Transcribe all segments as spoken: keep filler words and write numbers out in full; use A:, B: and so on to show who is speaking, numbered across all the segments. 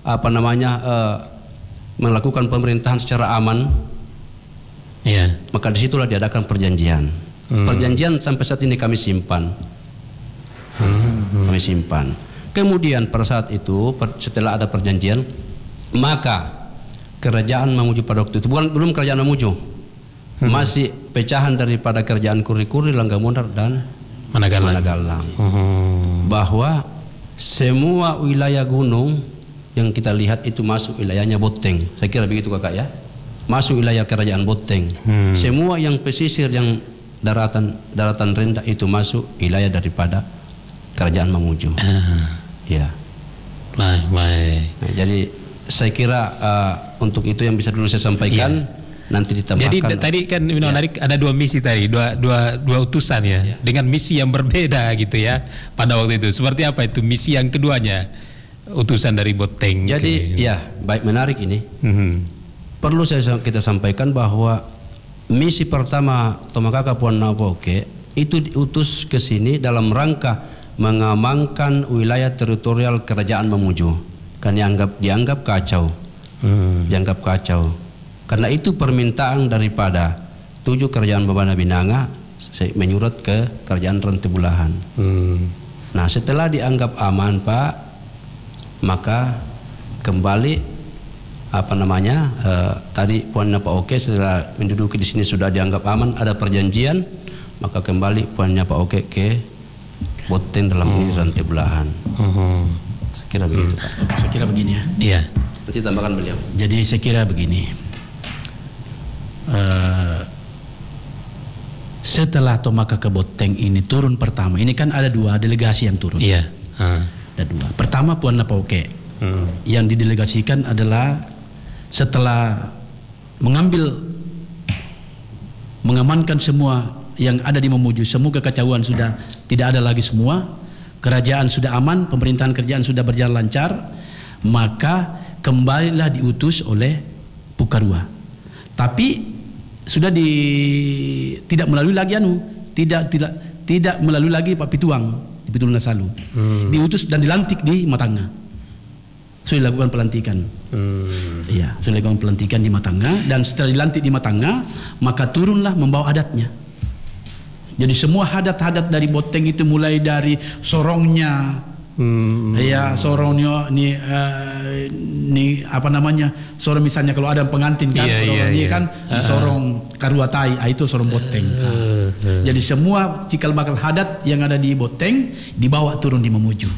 A: apa namanya uh, melakukan pemerintahan secara aman,
B: ya.
A: maka disitulah diadakan perjanjian. Hmm. Perjanjian sampai saat ini kami simpan, hmm. kami simpan. Kemudian pada saat itu setelah ada perjanjian, maka kerajaan Mamuju pada waktu itu bukan belum kerajaan Mamuju, hmm. masih pecahan daripada kerajaan Kuri-Kuri, Langgamunar dan
B: Managalang.
A: Managalang.
B: Hmm.
A: Bahwa semua wilayah gunung yang kita lihat itu masuk wilayahnya Boteng. Saya kira begitu kakak ya. Masuk wilayah kerajaan Boteng. Hmm. Semua yang pesisir yang daratan daratan rendah itu masuk wilayah daripada kerajaan Mamuju. Uh. Ya.
B: Baik, baik.
A: Nah, jadi saya kira uh, untuk itu yang bisa dulu saya sampaikan. Yeah. Nanti ditambahkan.
B: Jadi tadi kan ya. menarik ada dua misi tadi, dua dua dua utusan ya, ya, dengan misi yang berbeda gitu ya pada waktu itu. Seperti apa itu misi yang keduanya, utusan dari Boteng?
A: Jadi ke... ya baik, menarik ini. Mm-hmm. Perlu saya kita sampaikan bahwa misi pertama Tomakaka Puan Napoke itu diutus ke sini dalam rangka mengamankan wilayah teritorial kerajaan Mamuju, kan dianggap dianggap kacau, mm. dianggap kacau. Karena itu permintaan daripada tujuh kerajaan Babana Binanga menyurat ke kerajaan Rantebulahan. Hmm. Nah setelah dianggap aman Pak, maka kembali apa namanya eh, tadi Puan Napoke setelah menduduki di sini sudah dianggap aman, ada perjanjian, maka kembali Puan Napoke ke Boteng dalam hmm. ini Rantebulahan. Hmm. Saya kira begitu Pak.
C: Saya kira begini ya.
B: Iya.
A: Nanti tambahkan beliau.
C: Jadi saya kira begini. Uh, setelah Tomaka ke Boteng ini turun pertama, ini kan ada dua delegasi yang turun.
B: Iya. Uh.
C: Ada dua. Pertama Puan Napoke, hmm. yang didelegasikan adalah setelah mengambil, mengamankan semua yang ada di Mamuju, semua kekacauan sudah tidak ada lagi semua, kerajaan sudah aman, pemerintahan kerajaan sudah berjalan lancar, maka kembalilah diutus oleh Pukarua. Tapi sudah di tidak melalui lagi anu, tidak tidak tidak melalui lagi Pak Pituang di Pitulunga Salu. Hmm. Diutus dan dilantik di Matanga. Sudah dilakukan pelantikan. Hmm. Iya, sudah dilakukan pelantikan di Matanga, dan setelah dilantik di Matanga, maka turunlah membawa adatnya. Jadi semua adat-adat dari Boteng itu mulai dari sorongnya, Hmm. ya sorongnya ni uh, ni apa namanya sorong, misalnya kalau ada pengantin kan,
B: yeah, yeah,
C: ini
B: yeah.
C: kan uh-huh. sorong Karuatai, itu sorong Boteng. uh, uh. Jadi semua cikal bakal adat yang ada di Boteng dibawa turun di Mamuju.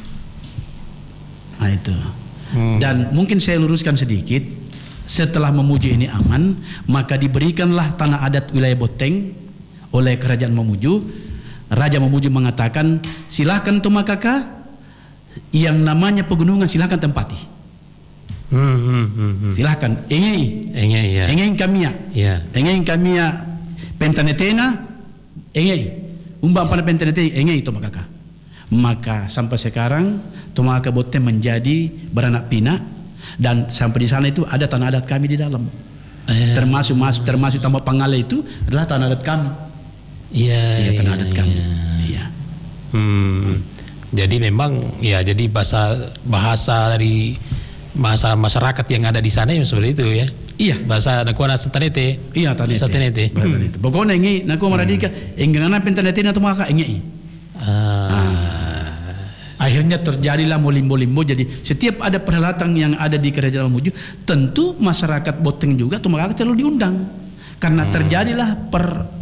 C: Nah itu. Hmm. Dan mungkin saya luruskan sedikit, setelah Mamuju ini aman, maka diberikanlah tanah adat wilayah Boteng oleh kerajaan Mamuju. Raja Mamuju mengatakan, silahkan Tomakaka, yang namanya pegunungan silahkan tempati. Hmm, hmm, hmm, hmm. Silahkan. Engei.
B: Engei ya.
C: Engei kamia.
B: Ya.
C: Engei kamia pentanetena. Engei. Umba pada pentanetena. Engei Tomakaka. Maka sampai sekarang Tomakaka Boteng menjadi beranak pinak, dan sampai di sana itu ada tanah adat kami di dalam. Eh. Termasuk masuk termasuk tambah Pangale itu adalah tanah adat kami. Iya. Ya, tanah adat kami. Iya.
B: Hmm. Jadi memang ya, jadi bahasa bahasa dari bahasa masyarakat yang ada di sana yang seperti itu ya.
C: Iya.
B: Bahasa Nakuana Satanete.
C: Iya, Tanete.
B: Satanete.
C: Hmm. Pokoknya ini Naku Maradika enggana pentanete na Tomaka engi. Ah. ah. Akhirnya terjadilah molimbo-limbo. Jadi setiap ada perhelatan yang ada di kerajaan Mamuju, tentu masyarakat Boteng juga Tomaka selalu diundang. Karena hmm. terjadilah per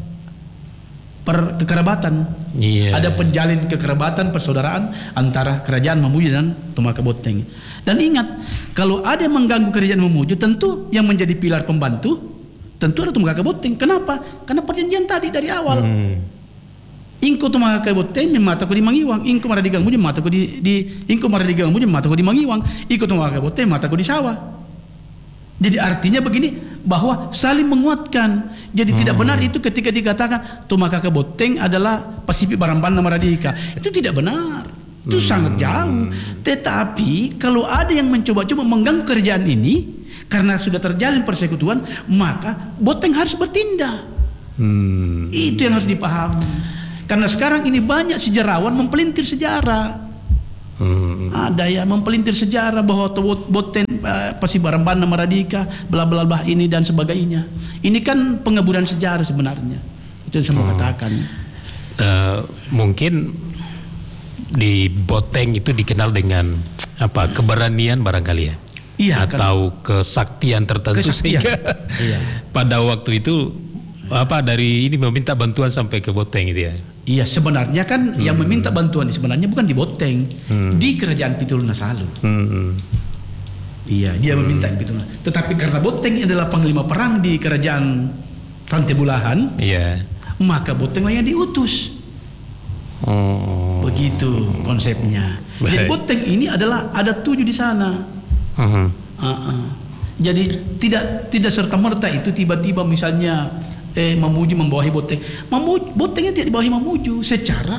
C: per kekerabatan. Yeah. Ada penjalin kekerabatan, persaudaraan antara kerajaan Mamuju dan Tomaka Boteng. Dan ingat, kalau ada yang mengganggu kerajaan Mamuju, tentu yang menjadi pilar pembantu tentu ada Tomaka Boteng. Kenapa? Karena perjanjian tadi dari awal. Hmm. Ingko Tomaka Boteng memataku di Mangiwang, ingko Maradigang Mamuju memataku di di ingko Maradigang Mamuju memataku di Mangiwang, ingko Tomaka Boteng memataku di sawah. Jadi artinya begini, bahwa saling menguatkan. Jadi hmm. tidak benar itu ketika dikatakan Tomakaka Boteng adalah Pasifik Barambana Maradika. Itu tidak benar. Itu hmm. sangat jauh. Tetapi kalau ada yang mencoba-coba mengganggu kerajaan ini karena sudah terjalin persekutuan, maka Boteng harus bertindak. Hmm. Itu yang harus dipahami. Karena sekarang ini banyak sejarawan mempelintir sejarah. Hmm. Ada yang mempelintir sejarah bahwa Boteng uh, Pasibaran Banda Maradika bla bla bla ini dan sebagainya. Ini kan pengeburan sejarah sebenarnya. Itu yang saya mau katakan.
B: Uh, mungkin di Boteng itu dikenal dengan apa? Keberanian barangkali ya.
C: Iya,
B: atau kan, kesaktian tertentu kesaktian. Sehingga iya. pada waktu itu apa dari ini meminta bantuan sampai ke Boteng gitu ya.
C: Iya, sebenarnya kan hmm. yang meminta bantuan sebenarnya bukan di Boteng, hmm. di kerajaan Pituluna Salu. Hmm. Iya, dia hmm. meminta Pituluna. Tetapi karena Boteng adalah panglima perang di kerajaan Rantai Bulahan, iya. maka Boteng yang diutus. Oh. Begitu konsepnya. Baik. Jadi Boteng ini adalah ada tujuh di sana. Uh-huh. Uh-uh. Jadi tidak tidak serta merta itu tiba-tiba misalnya eh Mamuju membawahi Boteng. Mamuju, Botengnya tidak dibawahi Mamuju secara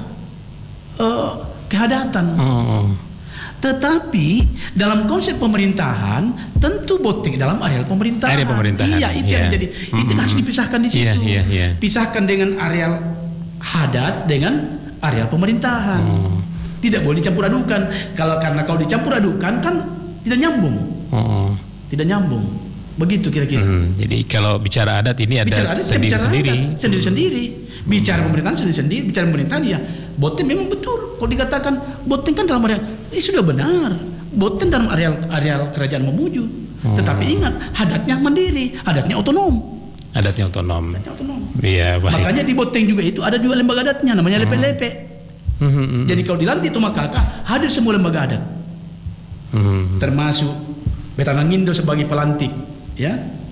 C: uh, kehadatan. Uh-huh. Tetapi dalam konsep pemerintahan tentu Boteng dalam areal pemerintahan.
B: Area pemerintahan.
C: Iya, itu yeah. yang jadi uh-huh. itu harus dipisahkan di situ. Yeah, yeah, yeah. Pisahkan dengan areal hadat dengan areal pemerintahan. Uh-huh. Tidak boleh dicampur adukan. Kalau karena kalau dicampur adukan kan tidak nyambung. Uh-huh. Tidak nyambung. Begitu kira-kira. Hmm,
B: jadi kalau bicara adat ini ada
C: bicara adat, sendiri-sendiri. Sendiri-sendiri. Bicara pemerintahan sendiri-sendiri. Bicara pemerintahan ya. Boteng memang betul. Kalau dikatakan Boteng kan dalam area, ini sudah benar. Boteng dalam areal areal kerajaan Mamuju. Hmm. Tetapi ingat, hadatnya mandiri, hadatnya otonom.
B: Adatnya otonom.
C: Hadatnya otonom.
B: Iya, baik.
C: Makanya di Boteng juga itu ada dua lembaga adatnya, namanya hmm. lepe-lepe. Hmm, hmm, hmm. Jadi kalau dilantik Tomakaka, hadir semua lembaga adat. Hmm. Termasuk Betanangindo sebagai pelantik. Ya,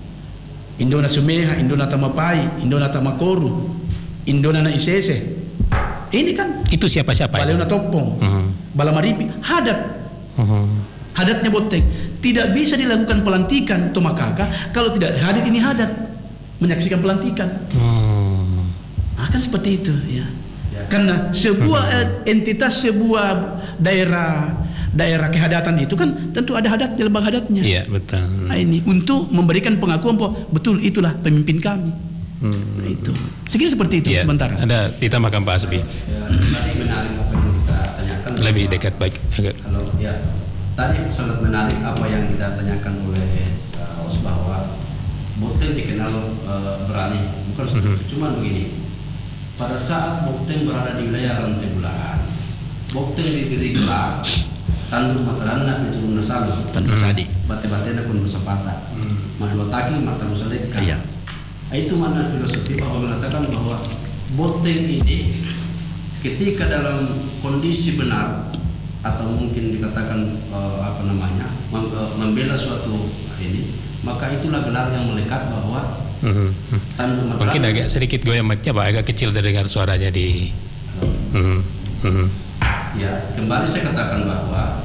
C: Indona Sumeha, Indona Tamapai, Indona Tamakoru, Indona Isese. Ini kan
B: itu siapa-siapa?
C: Baleona Topong, uh-huh. Balamaripi, hadat. Uh-huh. Hadatnya Boteng. Tidak bisa dilakukan pelantikan Tomakaka kalau tidak hadir ini hadat menyaksikan pelantikan. Uh-huh. Nah, kan seperti itu ya. ya. Karena sebuah uh-huh. entitas sebuah daerah daerah kehadatan itu kan tentu ada hadat di lembaga hadatnya.
B: Iya, betul.
C: Nah, ini untuk memberikan pengakuan bahwa betul itulah pemimpin kami. Hmm. Nah, itu. Sekiranya seperti itu ya, sementara.
B: Ada ditambahkan Pak Hasbi.
A: Ya, tadi menarik apa yang kita tanyakan.
B: Lebih dekat baik. Agak.
A: Kalau ya tadi sangat menarik apa yang kita tanyakan oleh uh, bahwa Boteng dikenal uh, berani. Bukan seperti mm-hmm. itu. Cuma begini. Pada saat Boteng berada di wilayah Rantai Bulahan, Boteng diberi gelar Tandu Matarana Pituluna Salu,
B: Tandu Sadi,
A: bate-batena pun bersepata, madua taki mata nusaleka. Iya. Itu makna filosofi bahwa mengatakan bahwa Boteng ini ketika dalam kondisi benar atau mungkin dikatakan uh, apa namanya mem- membela suatu ini, maka itulah gelar yang melekat bahwa mm-hmm. Tandu Matarana.
B: Mungkin agak sedikit goyang mic-nya, Pak, agak kecil terdengar suaranya di. Mm-hmm. Mm-hmm.
A: Ya, kembali saya katakan bahwa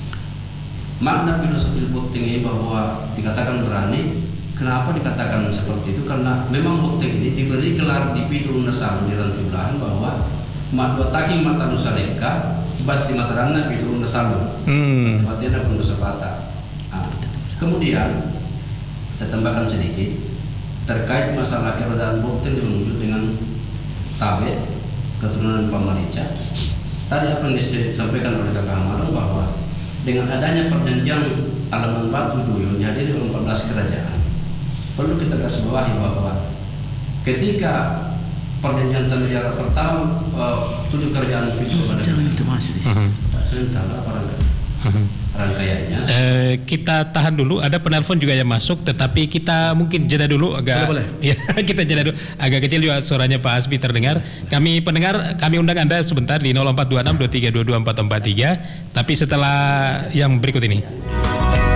A: makna filosofi Boteng ini bahwa dikatakan berani. Kenapa dikatakan seperti itu? Karena memang Boteng ini diberi gelar di Pituluna Salu di Rantai Bulahan bahwa madua taki mata nusaleka basi matarana Pituluna Salu. Hmm. Matena pun bersepata. Nah, kemudian saya tambahkan sedikit terkait masalah keberadaan Boteng diwujud dengan Tabe keturunan Pamarica. Tadi apa yang disampaikan oleh Kakak Hamarang bahwa dengan adanya perjanjian Alaman Batu Duyo dihadiri oleh empat belas kerajaan, perlu kita garis bawahi bahwa ketika perjanjian Tanegara pertama uh, tujuh kerajaan itu pada
C: itu masuk di sini.
A: Sementara para rangkaiannya.
B: Eh, kita tahan dulu. Ada penelpon juga yang masuk, tetapi kita mungkin jeda dulu agak.
C: Boleh, boleh.
B: Ya, kita jeda dulu. Agak kecil juga suaranya Pak Hasbi terdengar. Kami pendengar, kami undang Anda sebentar di nol empat dua enam dua tiga dua dua empat empat tiga. Tapi setelah yang berikut ini.